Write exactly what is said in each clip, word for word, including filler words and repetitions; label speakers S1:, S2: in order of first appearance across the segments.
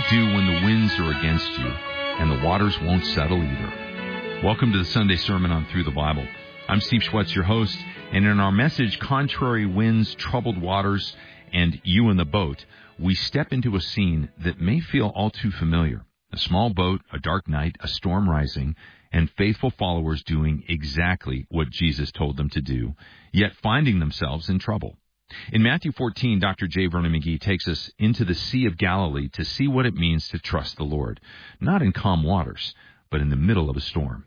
S1: do when the winds are against you and the waters won't settle either? Welcome to the Sunday Sermon on Through the Bible. I'm Steve Schwetz, your host, and in our message, Contrary Winds, Troubled Waters, and You in the Boat, we step into a scene that may feel all too familiar. A small boat, a dark night, a storm rising, and faithful followers doing exactly what Jesus told them to do, yet finding themselves in trouble. In Matthew fourteen, Doctor J. Vernon McGee takes us into the Sea of Galilee to see what it means to trust the Lord, not in calm waters, but in the middle of a storm.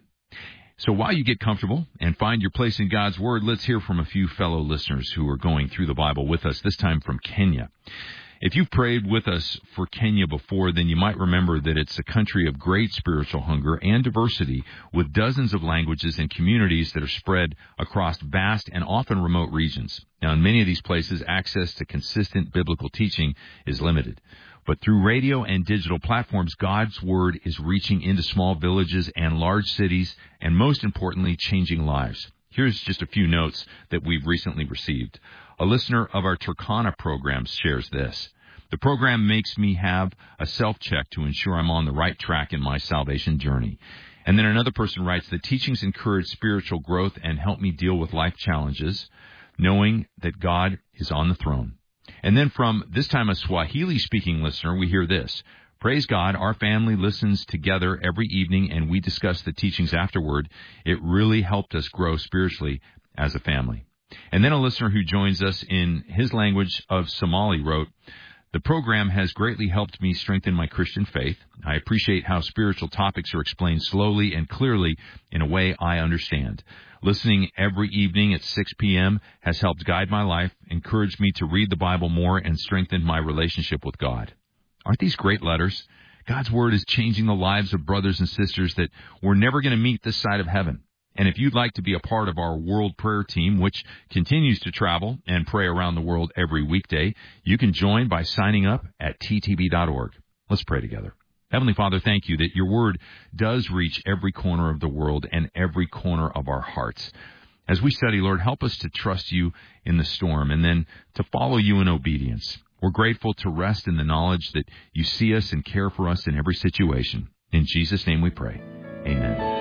S1: So while you get comfortable and find your place in God's Word, let's hear from a few fellow listeners who are going through the Bible with us, this time from Kenya. If you've prayed with us for Kenya before, then you might remember that it's a country of great spiritual hunger and diversity, with dozens of languages and communities that are spread across vast and often remote regions. Now, in many of these places, access to consistent biblical teaching is limited. But through radio and digital platforms, God's Word is reaching into small villages and large cities, and most importantly, changing lives. Here's just a few notes that we've recently received. A listener of our Turkana program shares this. The program makes me have a self-check to ensure I'm on the right track in my salvation journey. And then another person writes, the teachings encourage spiritual growth and help me deal with life challenges, knowing that God is on the throne. And then from this time a Swahili-speaking listener, we hear this. Praise God, our family listens together every evening and we discuss the teachings afterward. It really helped us grow spiritually as a family. And then a listener who joins us in his language of Somali wrote, the program has greatly helped me strengthen my Christian faith. I appreciate how spiritual topics are explained slowly and clearly in a way I understand. Listening every evening at six p.m. has helped guide my life, encouraged me to read the Bible more, and strengthened my relationship with God. Aren't these great letters? God's Word is changing the lives of brothers and sisters that we're never going to meet this side of heaven. And if you'd like to be a part of our World Prayer Team, which continues to travel and pray around the world every weekday, you can join by signing up at t t b dot org. Let's pray together. Heavenly Father, thank you that your Word does reach every corner of the world and every corner of our hearts. As we study, Lord, help us to trust you in the storm and then to follow you in obedience. We're grateful to rest in the knowledge that you see us and care for us in every situation. In Jesus' name we pray. Amen.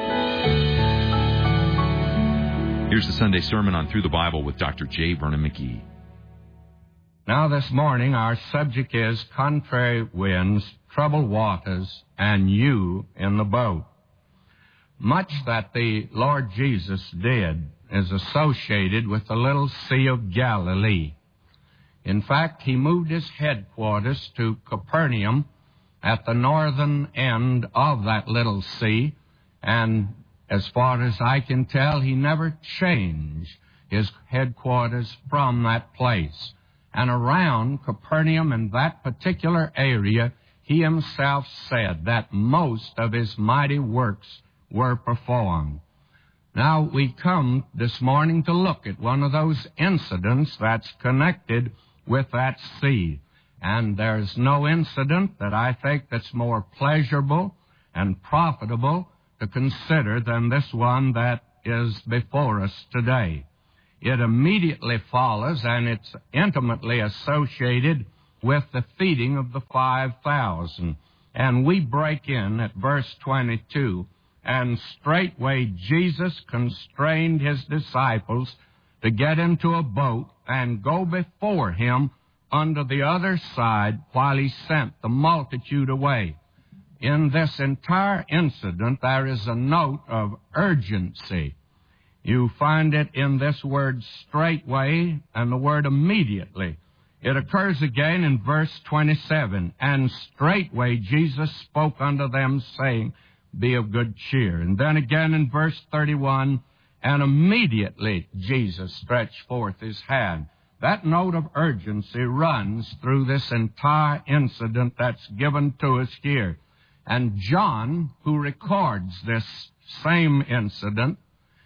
S1: Here's the Sunday Sermon on Through the Bible with Doctor J. Vernon McGee.
S2: Now this morning our subject is Contrary Winds, Troubled Waters, and You in the Boat. Much that the Lord Jesus did is associated with the little Sea of Galilee. In fact, he moved his headquarters to Capernaum at the northern end of that little sea, and as far as I can tell, he never changed his headquarters from that place. And around Capernaum and that particular area, he himself said that most of his mighty works were performed. Now we come this morning to look at one of those incidents that's connected with that sea. And there's no incident that I think that's more pleasurable and profitable to consider than this one that is before us today. It immediately follows, and it's intimately associated with the feeding of the five thousand. And we break in at verse twenty-two, and straightway Jesus constrained his disciples to get into a boat and go before him unto the other side while he sent the multitude away. In this entire incident, there is a note of urgency. You find it in this word straightway and the word immediately. It occurs again in verse twenty-seven. And straightway Jesus spoke unto them, saying, Be of good cheer. And then again in verse thirty-one, and immediately Jesus stretched forth his hand. That note of urgency runs through this entire incident that's given to us here. And John, who records this same incident,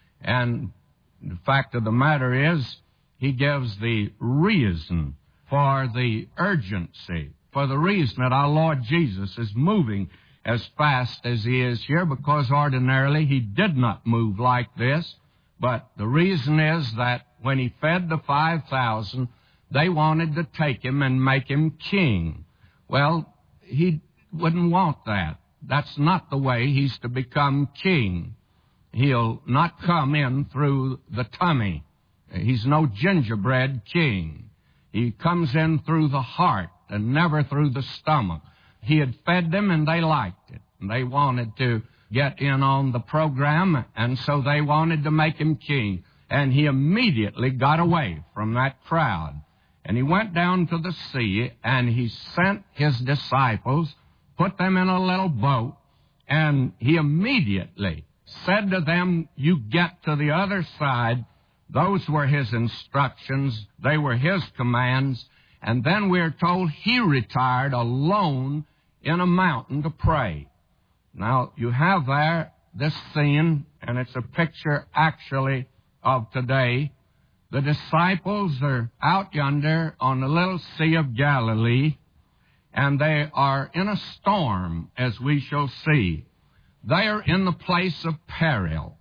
S2: and the fact of the matter is, he gives the reason for the urgency, for the reason that our Lord Jesus is moving as fast as he is here, because ordinarily he did not move like this. But the reason is that when he fed the five thousand, they wanted to take him and make him king. Well, he wouldn't want that. That's not the way he's to become king. He'll not come in through the tummy. He's no gingerbread king. He comes in through the heart and never through the stomach. He had fed them and they liked it. And they wanted to get in on the program, and so they wanted to make him king. And he immediately got away from that crowd. And he went down to the sea, and he sent his disciples, put them in a little boat, and he immediately said to them, you get to the other side. Those were his instructions. They were his commands. And then we're told he retired alone in a mountain to pray. Now, you have there this scene, and it's a picture actually of today. The disciples are out yonder on the little Sea of Galilee, and they are in a storm, as we shall see. They are in the place of peril.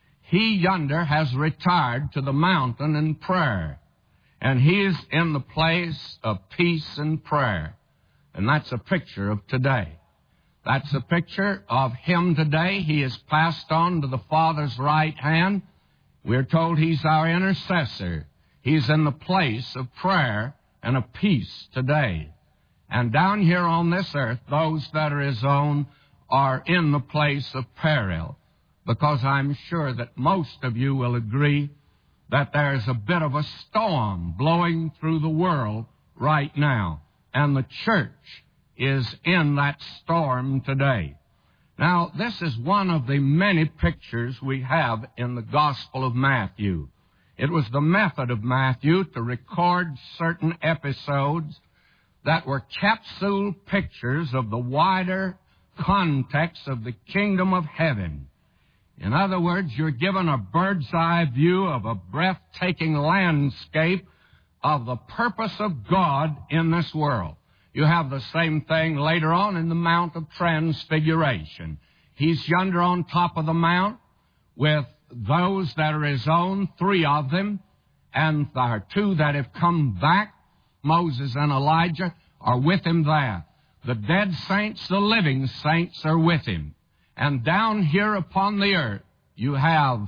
S2: He yonder has retired to the mountain in prayer, and he is in the place of peace and prayer. And that's a picture of today. That's a picture of him today. He is passed on to the Father's right hand. We're told he's our intercessor. He's in the place of prayer and of peace today. And down here on this earth, those that are his own are in the place of peril, because I'm sure that most of you will agree that there's a bit of a storm blowing through the world right now, and the church is in that storm today. Now, this is one of the many pictures we have in the Gospel of Matthew. It was the method of Matthew to record certain episodes that were capsule pictures of the wider context of the kingdom of heaven. In other words, you're given a bird's eye view of a breathtaking landscape of the purpose of God in this world. You have the same thing later on in the Mount of Transfiguration. He's yonder on top of the mount with those that are his own, three of them, and there are two that have come back. Moses and Elijah are with him there. The dead saints, the living saints are with him. And down here upon the earth, you have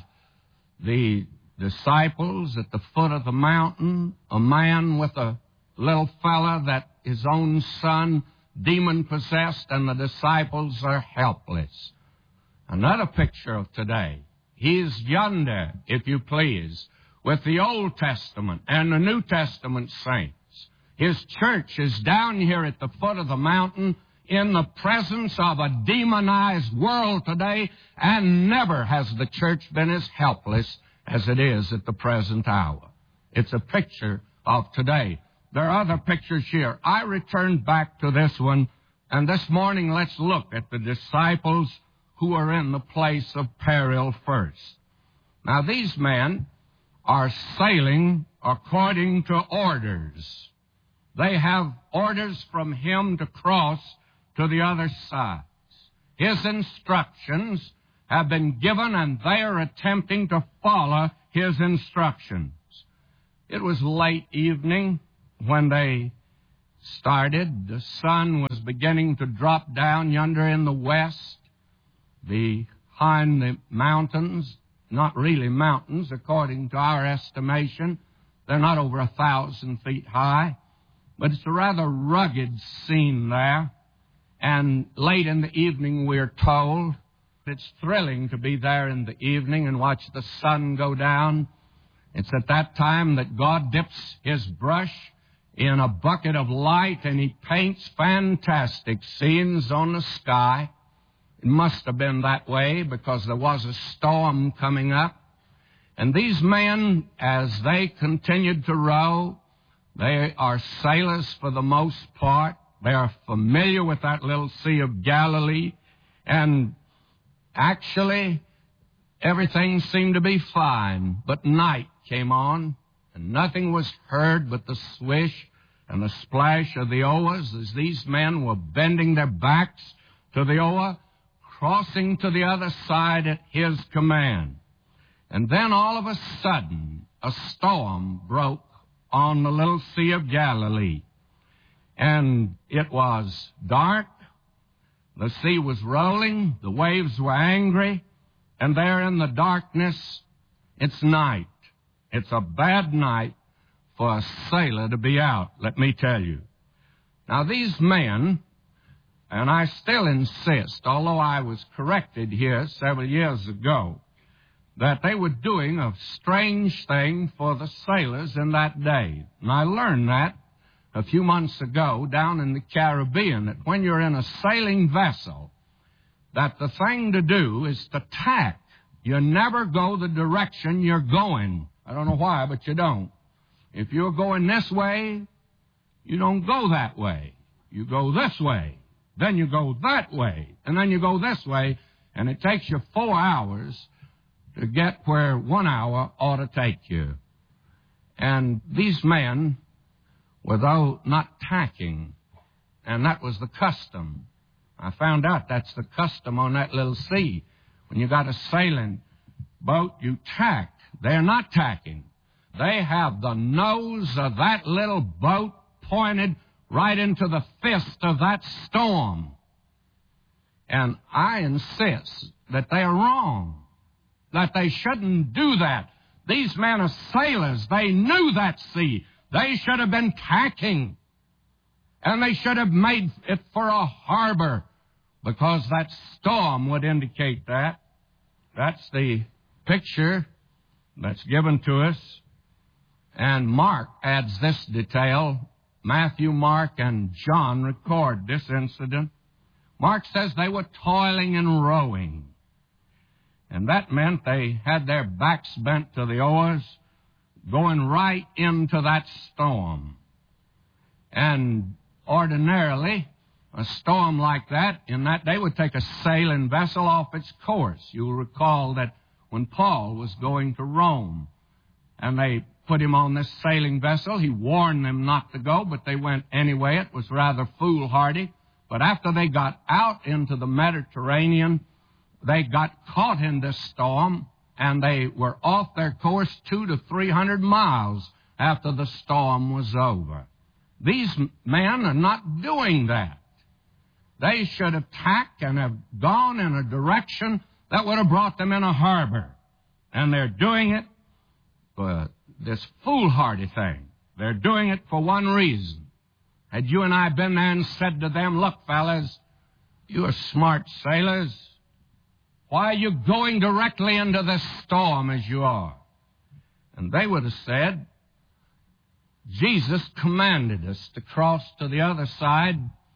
S2: the disciples at the foot of the mountain, a man with a little fella that his own son, demon-possessed, and the disciples are helpless. Another picture of today. He's yonder, if you please, with the Old Testament and the New Testament saints. His church is down here at the foot of the mountain in the presence of a demonized world today, and never has the church been as helpless as it is at the present hour. It's a picture of today. There are other pictures here. I returned back to this one, and this morning let's look at the disciples who are in the place of peril first. Now, these men are sailing according to orders. They have orders from him to cross to the other side. His instructions have been given, and they are attempting to follow his instructions. It was late evening when they started. The sun was beginning to drop down yonder in the west, behind the mountains. Not really mountains, according to our estimation. They're not over a thousand feet high, but it's a rather rugged scene there. And late in the evening, we're told, it's thrilling to be there in the evening and watch the sun go down. It's at that time that God dips his brush in a bucket of light and he paints fantastic scenes on the sky. It must have been that way because there was a storm coming up. And these men, as they continued to row, they are sailors for the most part. They are familiar with that little Sea of Galilee. And actually, everything seemed to be fine. But night came on, and nothing was heard but the swish and the splash of the oars as these men were bending their backs to the oar, crossing to the other side at his command. And then all of a sudden, a storm broke on the little Sea of Galilee. And it was dark, The sea was rolling, the waves were angry, and there in the darkness, it's night. It's a bad night for a sailor to be out, let me tell you. Now these men, and I still insist, although I was corrected here several years ago, that they were doing a strange thing for the sailors in that day. And I learned that a few months ago down in the Caribbean, that when you're in a sailing vessel, that the thing to do is to tack. You never go the direction you're going. I don't know why, but you don't. If you're going this way, you don't go that way. You go this way. Then you go that way. And then you go this way. And it takes you four hours to get where one hour ought to take you. And these men were, though, not tacking. And that was the custom. I found out that's the custom on that little sea. When you got a sailing boat, you tack. They're not tacking. They have the nose of that little boat pointed right into the fist of that storm. And I insist that they are wrong, that they shouldn't do that. These men are sailors. They knew that sea. They should have been tacking. And they should have made it for a harbor, because that storm would indicate that. That's the picture that's given to us. And Mark adds this detail. Matthew, Mark, and John record this incident. Mark says they were toiling and rowing. And that meant they had their backs bent to the oars, going right into that storm. And ordinarily, a storm like that, in that day, would take a sailing vessel off its course. You'll recall that when Paul was going to Rome, and they put him on this sailing vessel, he warned them not to go, but they went anyway. It was rather foolhardy. But after they got out into the Mediterranean, they got caught in this storm, and they were off their course two to three hundred miles after the storm was over. These men are not doing that. They should have tacked and have gone in a direction that would have brought them in a harbor. And they're doing it for this foolhardy thing. They're doing it for one reason. Had you and I been there and said to them, look, fellas, you're smart sailors. Why are you going directly into this storm as you are? And they would have said, Jesus commanded us to cross to the other side.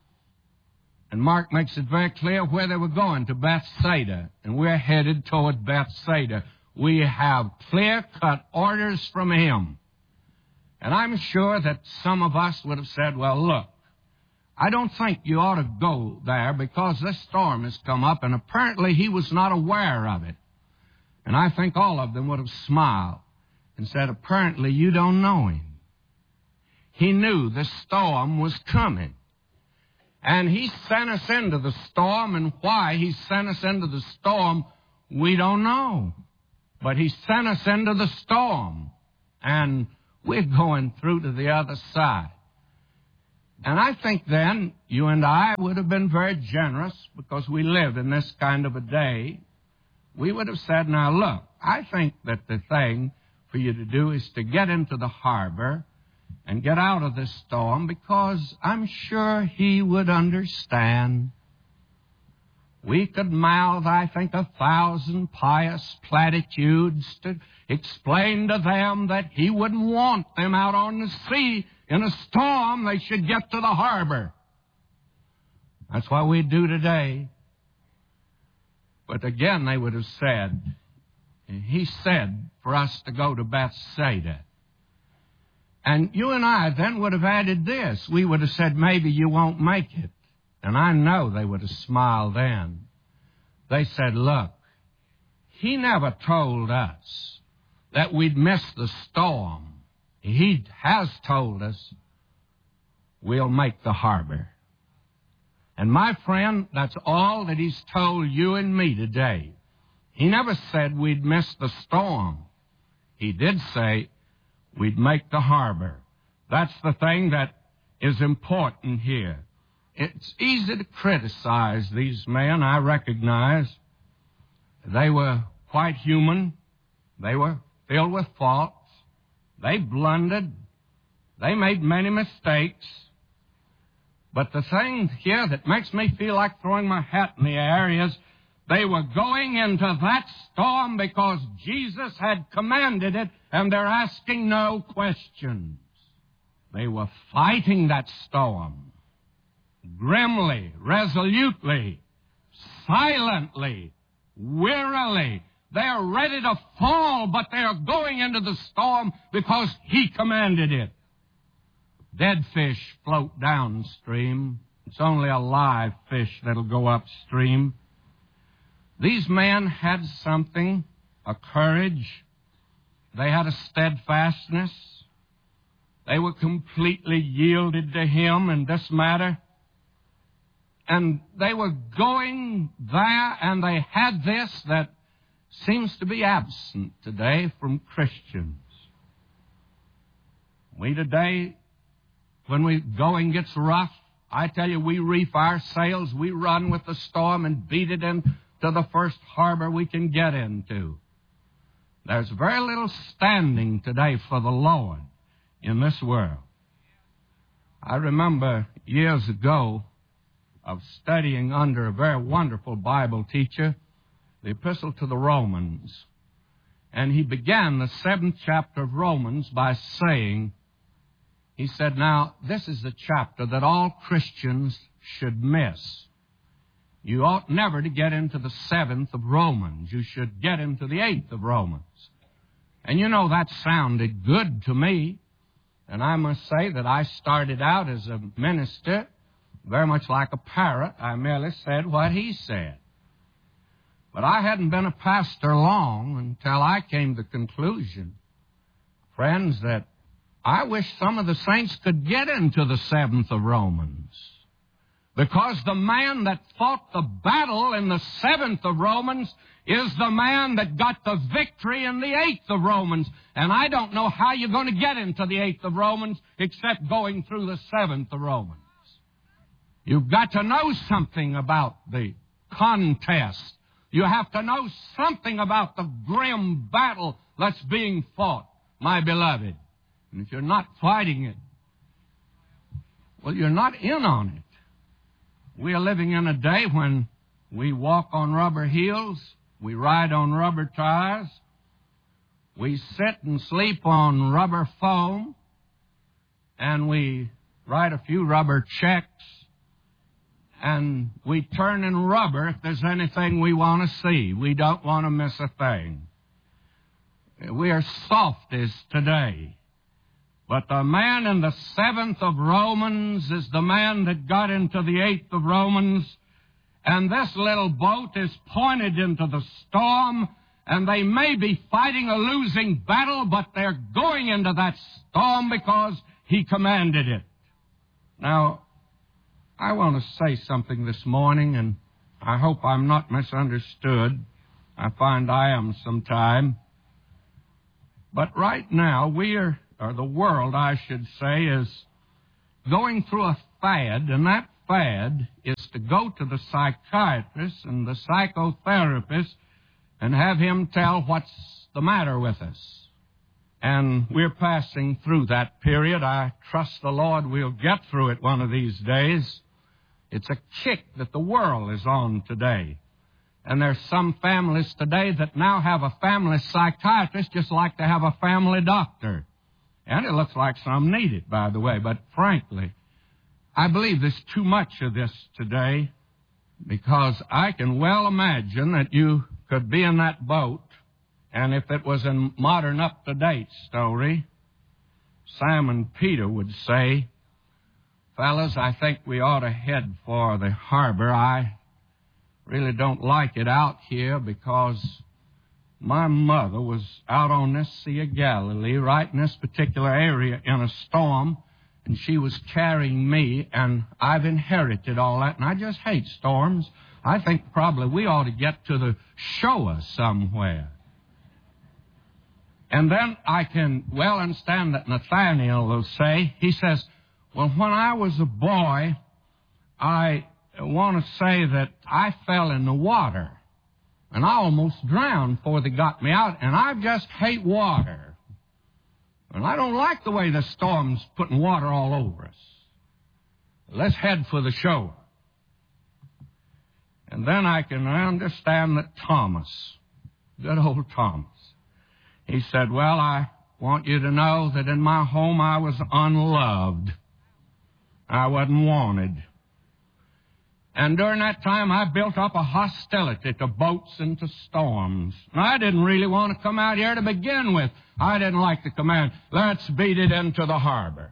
S2: And Mark makes it very clear where they were going, to Bethsaida. And we're headed toward Bethsaida. We have clear-cut orders from him. And I'm sure that some of us would have said, well, look, I don't think you ought to go there because this storm has come up, and apparently he was not aware of it. And I think all of them would have smiled and said, apparently you don't know him. He knew the storm was coming. And he sent us into the storm, and why he sent us into the storm, we don't know. But he sent us into the storm, and we're going through to the other side. And I think then you and I would have been very generous because we live in this kind of a day. We would have said, now look, I think that the thing for you to do is to get into the harbor and get out of this storm, because I'm sure he would understand. We could mouth, I think, a thousand pious platitudes to explain to them that he wouldn't want them out on the sea in a storm. They should get to the harbor. That's what we do today. But again, they would have said, he said for us to go to Bethsaida. And you and I then would have added this. We would have said, maybe you won't make it. And I know they would have smiled then. They said, look, he never told us that we'd miss the storm. He has told us we'll make the harbor. And my friend, that's all that he's told you and me today. He never said we'd miss the storm. He did say we'd make the harbor. That's the thing that is important here. it's easy to criticize these men, I recognize. They were quite human. They were filled with faults. They blundered. They made many mistakes. But the thing here that makes me feel like throwing my hat in the air is they were going into that storm because Jesus had commanded it, and they're asking no questions. They were fighting that storm grimly, resolutely, silently, wearily. They are ready to fall, but they are going into the storm because He commanded it. Dead fish float downstream. It's only a live fish that'll go upstream. These men had something, a courage. They had a steadfastness. They were completely yielded to Him in this matter. And they were going there, and they had this that seems to be absent today from Christians. We today, when we going gets rough, I tell you, we reef our sails, we run with the storm and beat it into the first harbor we can get into. There's very little standing today for the Lord in this world. I remember years ago of studying under a very wonderful Bible teacher, the Epistle to the Romans. And he began the seventh chapter of Romans by saying, he said, now, this is the chapter that all Christians should miss. You ought never to get into the seventh of Romans. You should get into the eighth of Romans. And you know, that sounded good to me. And I must say that I started out as a minister very much like a parrot. I merely said what he said. But I hadn't been a pastor long until I came to the conclusion, friends, that I wish some of the saints could get into the seventh of Romans. Because the man that fought the battle in the seventh of Romans is the man that got the victory in the eighth of Romans. And I don't know how you're going to get into the eighth of Romans except going through the seventh of Romans. You've got to know something about the contest. You have to know something about the grim battle that's being fought, my beloved. And if you're not fighting it, well, you're not in on it. We are living in a day when we walk on rubber heels, we ride on rubber tires, we sit and sleep on rubber foam, and we write a few rubber checks, and we turn in rubber if there's anything we want to see. We don't want to miss a thing. We are softies today. But the man in the seventh of Romans is the man that got into the eighth of Romans. And this little boat is pointed into the storm. And they may be fighting a losing battle, but they're going into that storm because He commanded it. Now, I want to say something this morning, and I hope I'm not misunderstood. I find I am sometime. But right now, we are, or the world, I should say, is going through a fad, and that fad is to go to the psychiatrist and the psychotherapist and have him tell what's the matter with us. And we're passing through that period. I trust the Lord we'll get through it one of these days. It's a kick that the world is on today. And there's some families today that now have a family psychiatrist just like they have a family doctor. And it looks like some need it, by the way. But frankly, I believe there's too much of this today, because I can well imagine that you could be in that boat, and if it was a modern up-to-date story, Simon Peter would say, fellas, I think we ought to head for the harbor. I really don't like it out here because my mother was out on this Sea of Galilee, right in this particular area in a storm, and she was carrying me, and I've inherited all that, and I just hate storms. I think probably we ought to get to the shore somewhere. And then I can well understand that Nathaniel will say, he says, well, when I was a boy, I want to say that I fell in the water, and I almost drowned before they got me out, and I just hate water. And I don't like the way the storm's putting water all over us. Let's head for the shore. And then I can understand that Thomas, good old Thomas, he said, well, I want you to know that in my home I was unloved. I wasn't wanted. And during that time, I built up a hostility to boats and to storms. And I didn't really want to come out here to begin with. I didn't like the command, let's beat it into the harbor.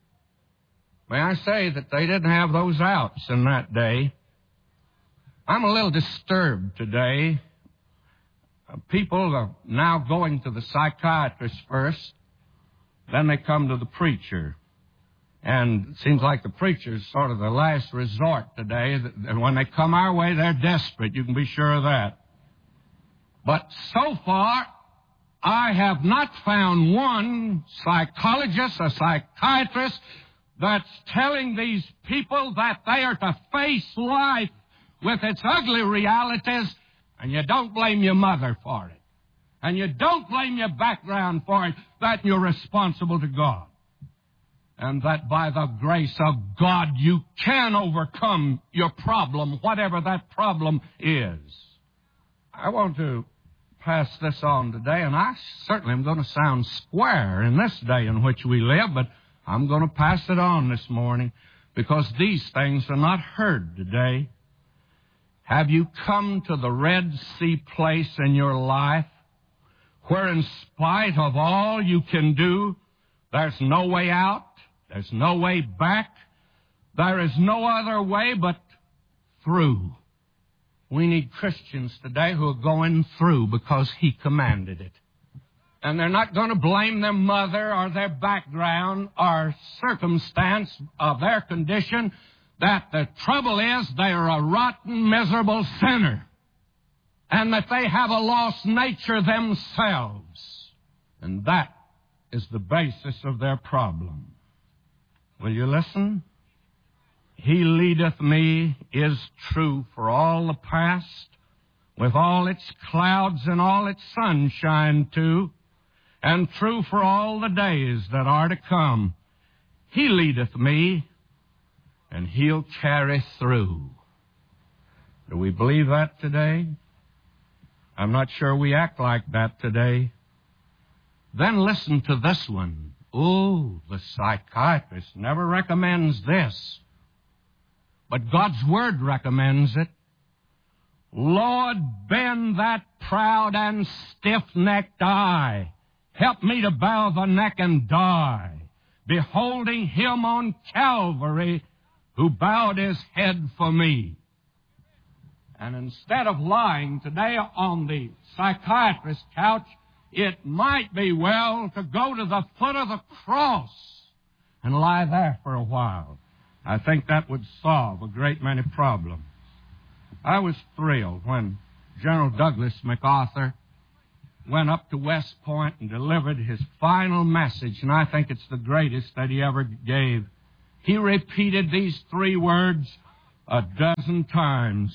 S2: May I say that they didn't have those outs in that day. I'm a little disturbed today. People are now going to the psychiatrist first, then they come to the preacher. And it seems like the preacher's sort of the last resort today. And when they come our way, they're desperate. You can be sure of that. But so far, I have not found one psychologist or psychiatrist that's telling these people that they are to face life with its ugly realities, and you don't blame your mother for it. And you don't blame your background for it, that you're responsible to God. And that by the grace of God, you can overcome your problem, whatever that problem is. I want to pass this on today, and I certainly am going to sound square in this day in which we live, but I'm going to pass it on this morning because these things are not heard today. Have you come to the Red Sea place in your life where in spite of all you can do, there's no way out? There's no way back. There is no other way but through. We need Christians today who are going through because He commanded it. And they're not going to blame their mother or their background or circumstance of their condition. That the trouble is they are a rotten, miserable sinner. And that they have a lost nature themselves. And that is the basis of their problem. Will you listen? He leadeth me is true for all the past, with all its clouds and all its sunshine too, and true for all the days that are to come. He leadeth me, and He'll carry through. Do we believe that today? I'm not sure we act like that today. Then listen to this one. Oh, the psychiatrist never recommends this. But God's Word recommends it. Lord, bend that proud and stiff-necked eye. Help me to bow the neck and die, beholding Him on Calvary who bowed His head for me. And instead of lying today on the psychiatrist's couch, it might be well to go to the foot of the cross and lie there for a while. I think that would solve a great many problems. I was thrilled when General Douglas MacArthur went up to West Point and delivered his final message, and I think it's the greatest that he ever gave. He repeated these three words a dozen times.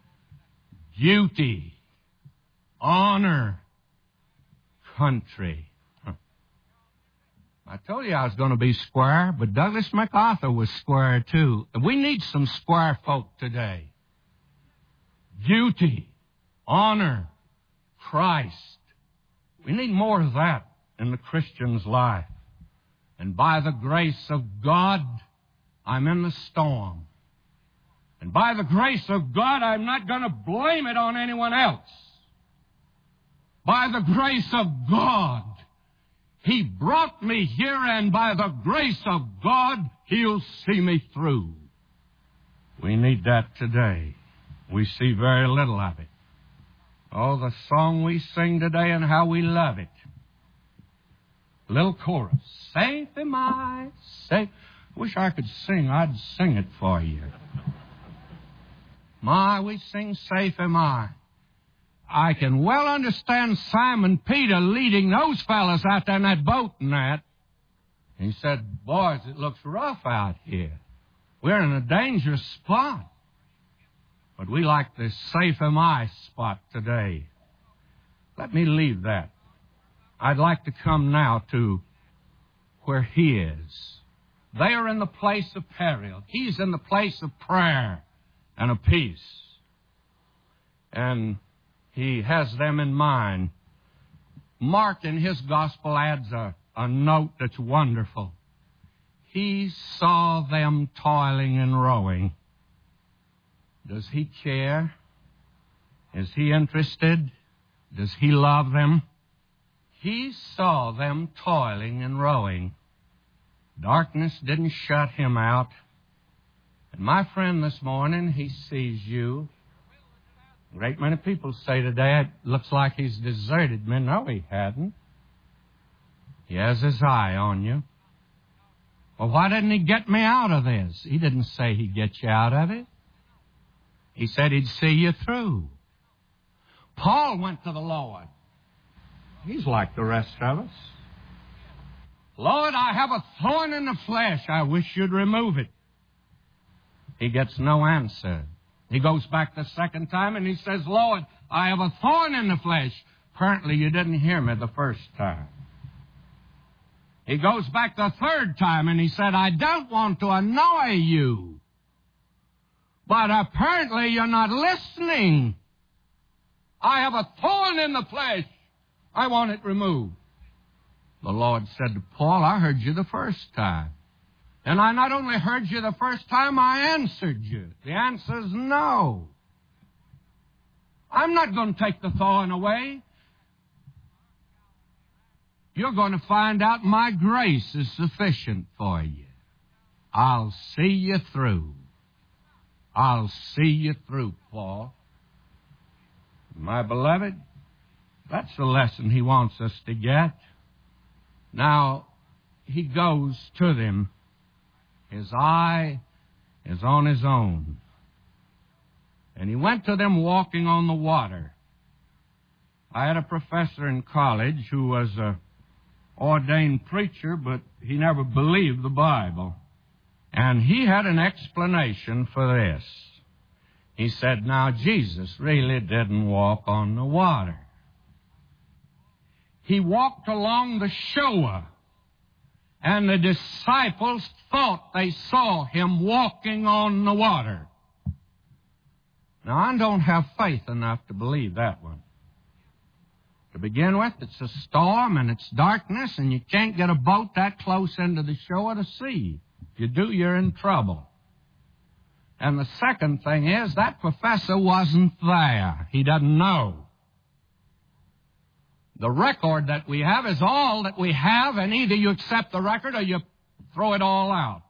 S2: Duty, honor, country. Huh. I told you I was going to be square, but Douglas MacArthur was square too. We need some square folk today. Duty, honor, Christ. We need more of that in the Christian's life. And by the grace of God, I'm in the storm. And by the grace of God, I'm not going to blame it on anyone else. By the grace of God, He brought me here, and by the grace of God, He'll see me through. We need that today. We see very little of it. Oh, the song we sing today and how we love it. Little chorus. Safe am I, safe. Wish I could sing. I'd sing it for you. My, we sing Safe Am I. I can well understand Simon Peter leading those fellas out there in that boat and that. He said, boys, it looks rough out here. We're in a dangerous spot. But we like the safe am I spot today. Let me leave that. I'd like to come now to where He is. They are in the place of peril. He's in the place of prayer and of peace. And He has them in mind. Mark in his gospel adds a, a note that's wonderful. He saw them toiling and rowing. Does He care? Is He interested? Does He love them? He saw them toiling and rowing. Darkness didn't shut Him out. And my friend, this morning, He sees you. A great many people say today, it looks like He's deserted me. No, He hadn't. He has His eye on you. Well, why didn't He get me out of this? He didn't say He'd get you out of it. He said He'd see you through. Paul went to the Lord. He's like the rest of us. Lord, I have a thorn in the flesh. I wish You'd remove it. He gets no answer. He goes back the second time and he says, Lord, I have a thorn in the flesh. Apparently You didn't hear me the first time. He goes back the third time and he said, I don't want to annoy You. But apparently You're not listening. I have a thorn in the flesh. I want it removed. The Lord said to Paul, I heard you the first time. And I not only heard you the first time, I answered you. The answer is no. I'm not going to take the thorn away. You're going to find out my grace is sufficient for you. I'll see you through. I'll see you through, Paul. My beloved, that's the lesson He wants us to get. Now, He goes to them. His eye is on His own. And He went to them walking on the water. I had a professor in college who was an ordained preacher, but he never believed the Bible. And he had an explanation for this. He said, now, Jesus really didn't walk on the water. He walked along the shore, and the disciples thought they saw Him walking on the water. Now, I don't have faith enough to believe that one. To begin with, it's a storm and it's darkness, and you can't get a boat that close into the shore to see. If you do, you're in trouble. And the second thing is, that professor wasn't there. He doesn't know. The record that we have is all that we have, and either you accept the record or you throw it all out.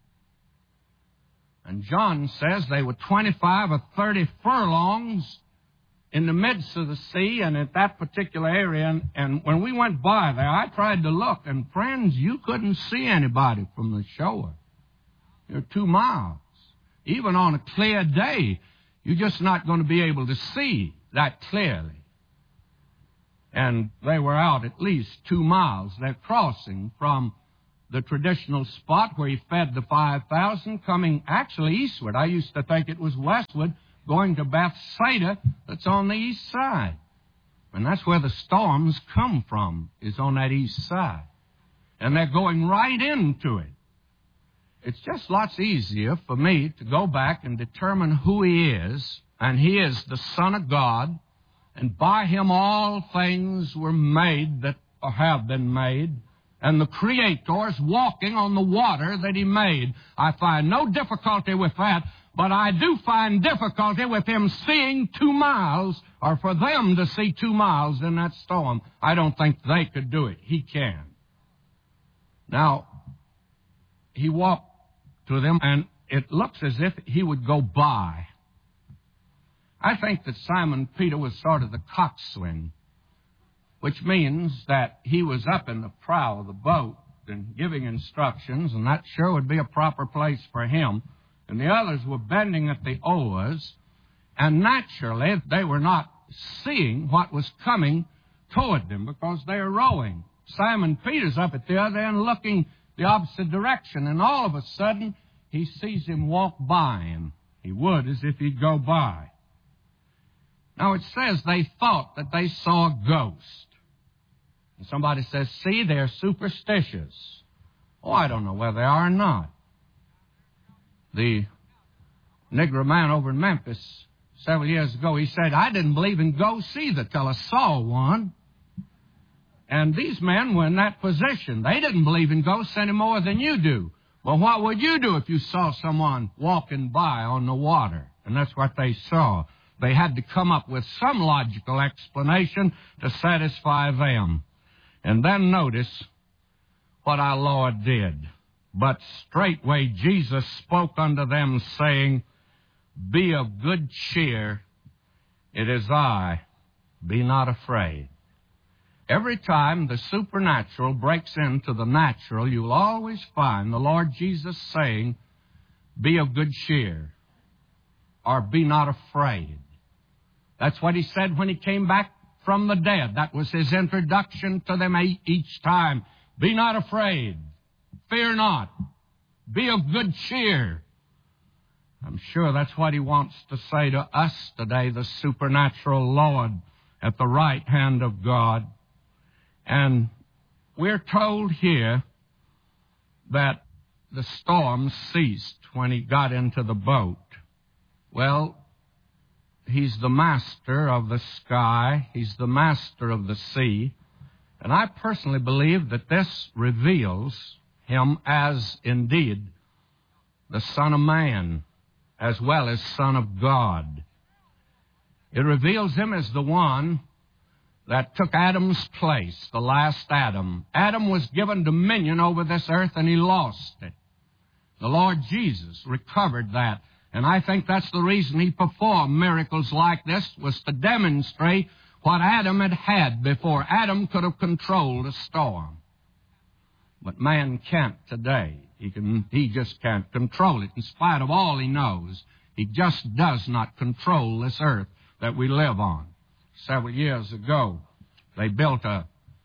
S2: And John says they were twenty-five or thirty furlongs in the midst of the sea and at that particular area. And, and when we went by there, I tried to look, and friends, you couldn't see anybody from the shore. You're two miles. Even on a clear day, you're just not going to be able to see that clearly. And they were out at least two miles. They're crossing from the traditional spot where He fed the five thousand, coming actually eastward. I used to think it was westward, going to Bethsaida, that's on the east side. And that's where the storms come from, is on that east side. And they're going right into it. It's just lots easier for me to go back and determine who He is, and He is the Son of God, and by Him all things were made that have been made, and the Creator is walking on the water that He made. I find no difficulty with that, but I do find difficulty with Him seeing two miles, or for them to see two miles in that storm. I don't think they could do it. He can. Now, He walked to them, and it looks as if He would go by. I think that Simon Peter was sort of the coxswain, which means that he was up in the prow of the boat and giving instructions, and that sure would be a proper place for him. And the others were bending at the oars, and naturally they were not seeing what was coming toward them because they were rowing. Simon Peter's up at the other end looking the opposite direction, and all of a sudden he sees him walk by him. He would as if he'd go by. Now it says they thought that they saw a ghost. And somebody says, see, they're superstitious. Oh, I don't know whether they are or not. The Negro man over in Memphis several years ago, he said, I didn't believe in ghosts either till I saw one. And these men were in that position. They didn't believe in ghosts any more than you do. Well, what would you do if you saw someone walking by on the water? And that's what they saw. They had to come up with some logical explanation to satisfy them. And then notice what our Lord did. But straightway Jesus spoke unto them, saying, be of good cheer, it is I, be not afraid. Every time the supernatural breaks into the natural, you'll always find the Lord Jesus saying, be of good cheer, or be not afraid. That's what he said when he came back from the dead. That was his introduction to them each time. Be not afraid. Fear not. Be of good cheer. I'm sure that's what he wants to say to us today, the supernatural Lord at the right hand of God. And we're told here that the storm ceased when he got into the boat. Well, he's the master of the sky. He's the master of the sea. And I personally believe that this reveals him as indeed the Son of Man, as well as Son of God. It reveals him as the one that took Adam's place, the last Adam. Adam was given dominion over this earth and he lost it. The Lord Jesus recovered that. And I think that's the reason he performed miracles like this, was to demonstrate what Adam had had before. Adam could have controlled a storm. But man can't today. He can, he just can't control it. In spite of all he knows, he just does not control this earth that we live on. Several years ago, they built a,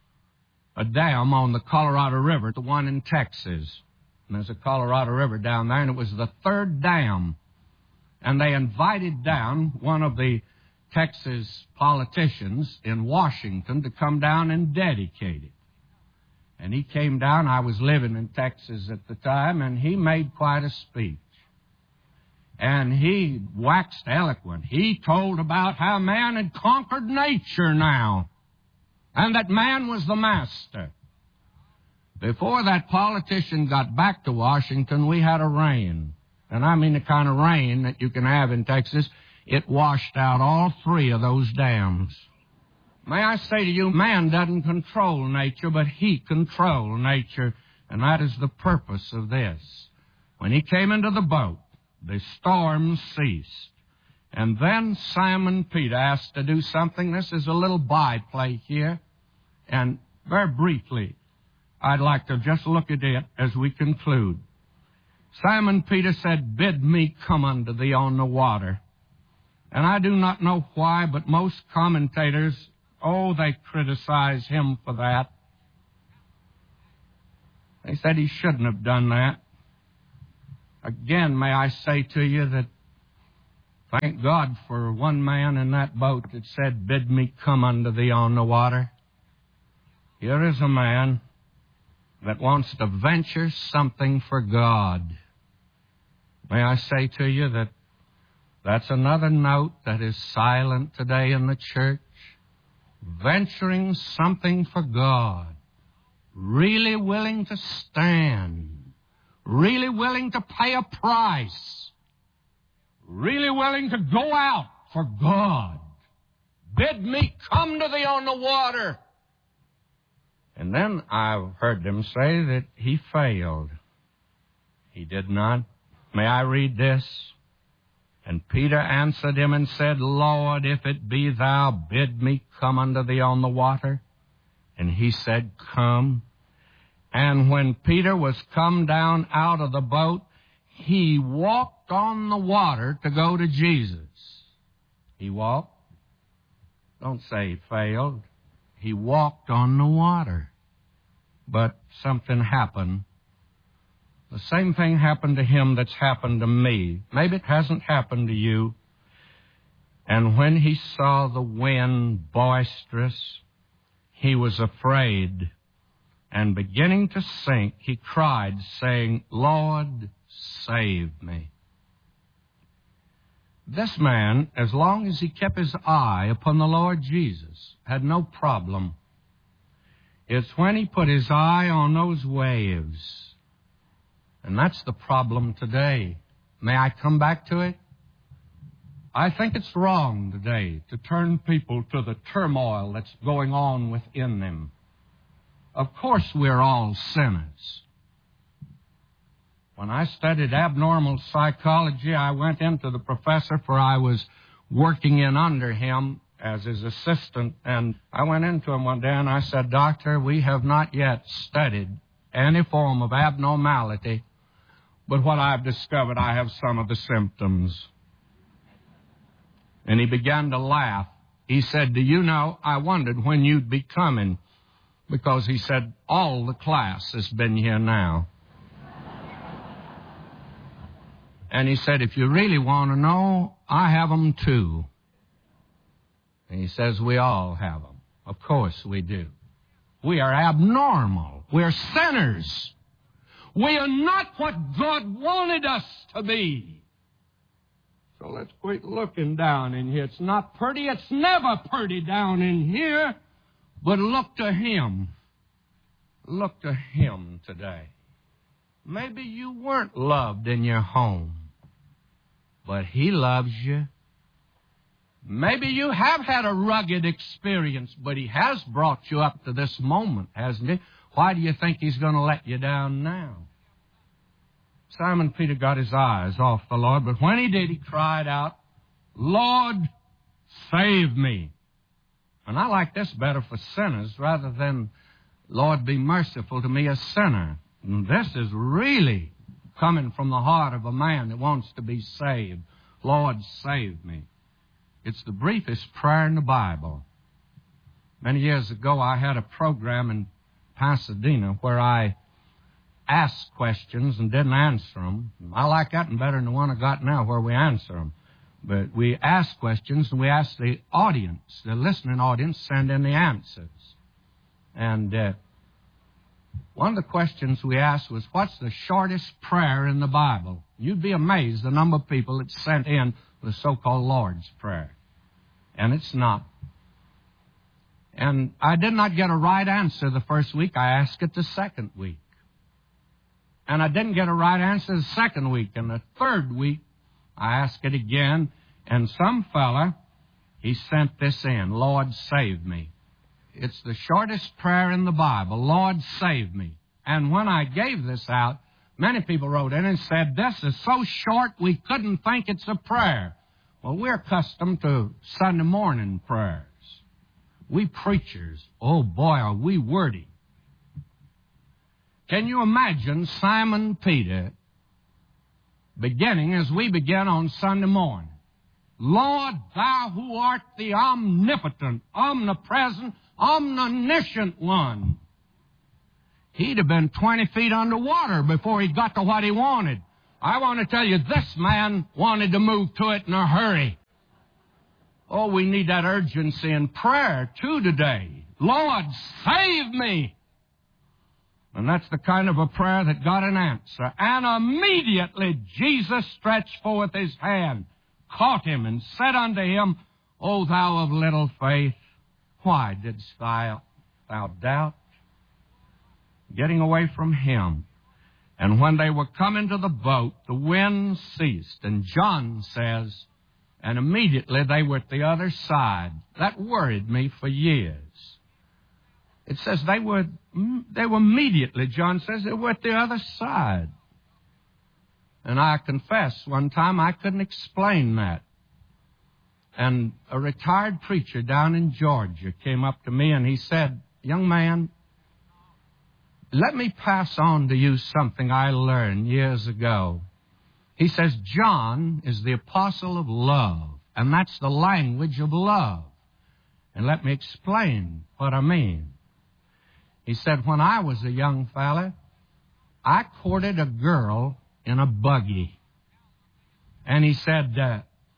S2: a dam on the Colorado River, the one in Texas. And there's a Colorado River down there, and it was the third dam. And they invited down one of the Texas politicians in Washington to come down and dedicate it. And he came down. I was living in Texas at the time, and he made quite a speech. And he waxed eloquent. He told about how man had conquered nature now, and that man was the master. Before that politician got back to Washington, we had a rain. And I mean the kind of rain that you can have in Texas. It washed out all three of those dams. May I say to you, man doesn't control nature, but he controls nature. And that is the purpose of this. When he came into the boat, the storm ceased. And then Simon Peter asked to do something. This is a little byplay here. And very briefly, I'd like to just look at it as we conclude. Simon Peter said, bid me come unto thee on the water. And I do not know why, but most commentators, oh, they criticize him for that. They said he shouldn't have done that. Again, may I say to you that thank God for one man in that boat that said, bid me come unto thee on the water. Here is a man that wants to venture something for God. May I say to you that that's another note that is silent today in the church. Venturing something for God. Really willing to stand. Really willing to pay a price. Really willing to go out for God. Bid me come to thee on the water. And then I've heard them say that he failed. He did not. May I read this? And Peter answered him and said, Lord, if it be thou, bid me come unto thee on the water. And he said, come. And when Peter was come down out of the boat, he walked on the water to go to Jesus. He walked. Don't say he failed. He walked on the water. But something happened. The same thing happened to him that's happened to me. Maybe it hasn't happened to you. And when he saw the wind boisterous, he was afraid. And beginning to sink, he cried, saying, Lord, save me. This man, as long as he kept his eye upon the Lord Jesus, had no problem. It's when he put his eye on those waves. And that's the problem today. May I come back to it? I think it's wrong today to turn people to the turmoil that's going on within them. Of course, we're all sinners. When I studied abnormal psychology, I went into the professor, for I was working in under him as his assistant, and I went into him one day and I said, Doctor, we have not yet studied any form of abnormality, but what I've discovered, I have some of the symptoms. And he began to laugh. He said, do you know, I wondered when you'd be coming, because he said, all the class has been here now. And he said, if you really want to know, I have them too. And he says, we all have them. Of course we do. We are abnormal. We're sinners. We are not what God wanted us to be. So let's quit looking down in here. It's not pretty. It's never pretty down in here. But look to Him. Look to Him today. Maybe you weren't loved in your home, but He loves you. Maybe you have had a rugged experience, but He has brought you up to this moment, hasn't He? Why do you think He's going to let you down now? Simon Peter got his eyes off the Lord, but when he did, he cried out, Lord, save me. And I like this better for sinners rather than, Lord, be merciful to me, a sinner. And this is really coming from the heart of a man that wants to be saved. Lord, save me. It's the briefest prayer in the Bible. Many years ago, I had a program in Pasadena where I asked questions and didn't answer them. I like that one better than the one I got now where we answer them. But we asked questions and we asked the audience, the listening audience, send in the answers. And uh, one of the questions we asked was, what's the shortest prayer in the Bible? You'd be amazed the number of people that sent in the so-called Lord's Prayer. And it's not. And I did not get a right answer the first week. I asked it the second week. And I didn't get a right answer the second week. And the third week, I asked it again. And some fella, he sent this in, Lord, save me. It's the shortest prayer in the Bible, Lord, save me. And when I gave this out, many people wrote in and said, this is so short we couldn't think it's a prayer. Well, we're accustomed to Sunday morning prayers. We preachers, oh boy, are we wordy. Can you imagine Simon Peter beginning as we begin on Sunday morning? Lord, thou who art the omnipotent, omnipresent, omniscient one. He'd have been twenty feet underwater before he got to what he wanted. I want to tell you, this man wanted to move to it in a hurry. Oh, we need that urgency in prayer, too, today. Lord, save me. And that's the kind of a prayer that got an answer. And immediately Jesus stretched forth His hand, caught him, and said unto him, O thou of little faith, why didst thou, thou doubt? Getting away from him. And when they were coming to the boat, the wind ceased. And John says, and immediately they were at the other side. That worried me for years. It says they were, they were immediately, John says, they were at the other side. And I confess, one time I couldn't explain that. And a retired preacher down in Georgia came up to me and he said, young man, let me pass on to you something I learned years ago. He says, John is the apostle of love, and that's the language of love. And let me explain what I mean. He said, when I was a young fella, I courted a girl in a buggy. And he said, uh,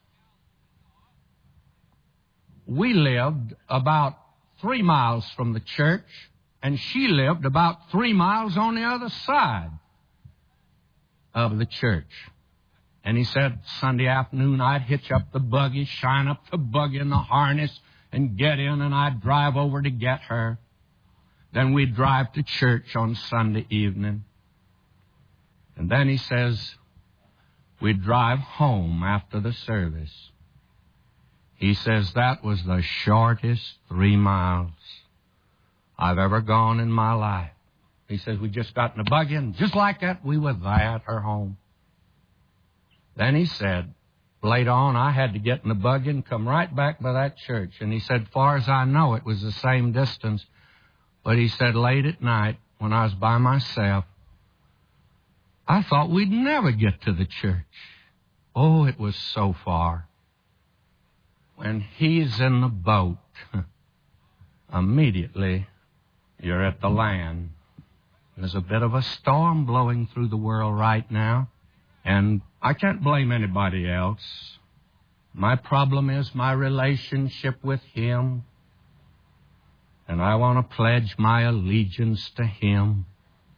S2: we lived about three miles from the church, and she lived about three miles on the other side of the church. And he said, Sunday afternoon, I'd hitch up the buggy, shine up the buggy in the harness, and get in, and I'd drive over to get her. Then we'd drive to church on Sunday evening. And then he says, we'd drive home after the service. He says, that was the shortest three miles I've ever gone in my life. He says, we just got in a buggy, and just like that, we were there at her home. Then he said, later on, I had to get in the buggy and come right back by that church. And he said, far as I know, it was the same distance. But he said, late at night, when I was by myself, I thought we'd never get to the church. Oh, it was so far. When he's in the boat, immediately you're at the land. There's a bit of a storm blowing through the world right now, and I can't blame anybody else. My problem is my relationship with Him, and I want to pledge my allegiance to Him.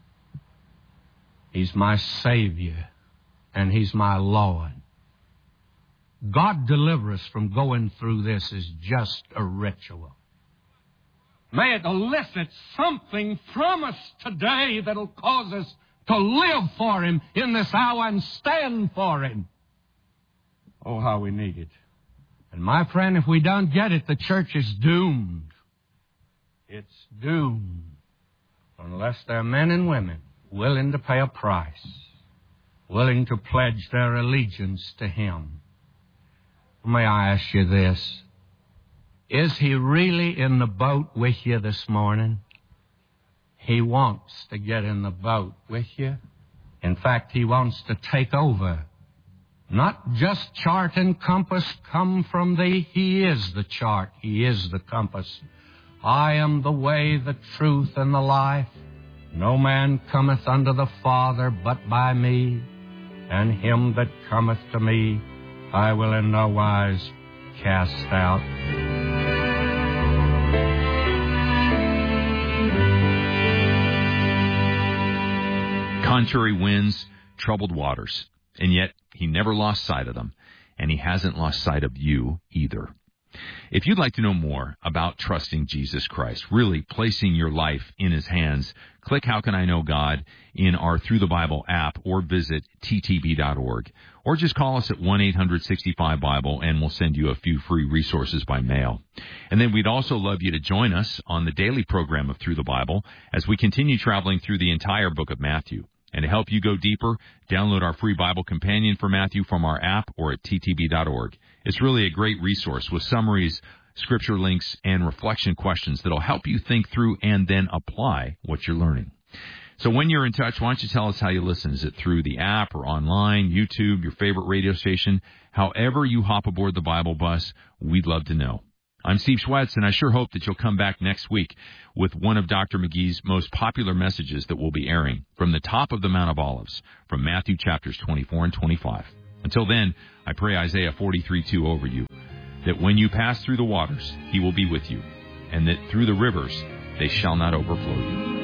S2: He's my Savior, and He's my Lord. God deliver us from going through this as just a ritual. May it elicit something from us today that'll cause us to live for Him in this hour and stand for Him. Oh, how we need it. And my friend, if we don't get it, the church is doomed. It's doomed. Unless there are men and women willing to pay a price, willing to pledge their allegiance to Him. May I ask you this? Is He really in the boat with you this morning? He wants to get in the boat with you. In fact, He wants to take over. Not just chart and compass come from Thee. He is the chart. He is the compass. I am the way, the truth, and the life. No man cometh unto the Father but by me. And him that cometh to me, I will in no wise cast out.
S1: Contrary winds, troubled waters, and yet He never lost sight of them, and He hasn't lost sight of you either. If you'd like to know more about trusting Jesus Christ, really placing your life in His hands, click How Can I Know God in our Through the Bible app, or visit T T B dot org. Or just call us at one eight hundred sixty-five Bible, and we'll send you a few free resources by mail. And then we'd also love you to join us on the daily program of Through the Bible as we continue traveling through the entire book of Matthew. And to help you go deeper, download our free Bible companion for Matthew from our app or at T T B dot org. It's really a great resource with summaries, scripture links, and reflection questions that'll help you think through and then apply what you're learning. So when you're in touch, why don't you tell us how you listen? Is it through the app or online, YouTube, your favorite radio station? However you hop aboard the Bible bus, we'd love to know. I'm Steve Schwetz, and I sure hope that you'll come back next week with one of Doctor McGee's most popular messages that we'll be airing from the top of the Mount of Olives, from Matthew chapters twenty-four and twenty-five. Until then, I pray Isaiah forty-three two over you, that when you pass through the waters, He will be with you, and that through the rivers, they shall not overflow you.